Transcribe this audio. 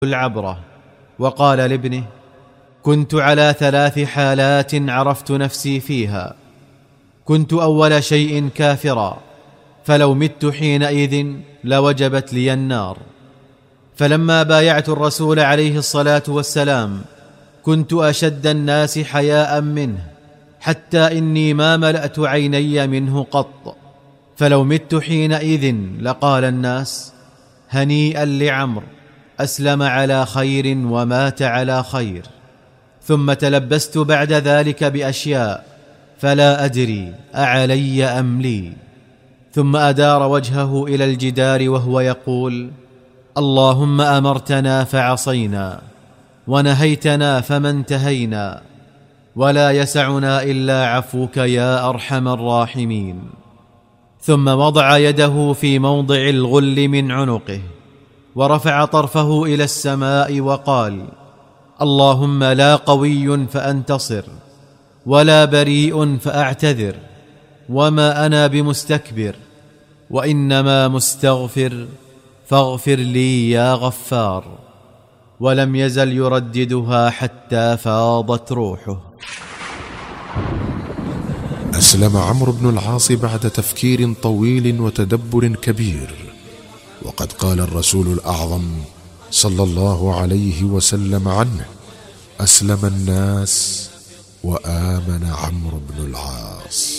العبرة، وقال لابنه: كنت على 3 حالات عرفت نفسي فيها. كنت أول شيء كافرا، فلو مت حينئذ لوجبت لي النار. فلما بايعت الرسول عليه الصلاة والسلام كنت أشد الناس حياء منه، حتى إني ما ملأت عيني منه قط. فلو مت حينئذ لقال الناس: هنيئا لعمرو، أسلم على خير ومات على خير. ثم تلبست بعد ذلك بأشياء فلا أدري أعلي أم لي. ثم أدار وجهه إلى الجدار وهو يقول: اللهم أمرتنا فعصينا، ونهيتنا فما انتهينا، ولا يسعنا إلا عفوك يا أرحم الراحمين. ثم وضع يده في موضع الغل من عنقه، ورفع طرفه إلى السماء وقال: اللهم لا قوي فأنتصر، ولا بريء فأعتذر، وما أنا بمستكبر، وإنما مستغفر، فاغفر لي يا غفار. ولم يزل يرددها حتى فاضت روحه. أسلم عمرو بن العاص بعد تفكير طويل وتدبر كبير، وقد قال الرسول الأعظم صلى الله عليه وسلم عنه: أسلم الناس وآمن عمرو بن العاص.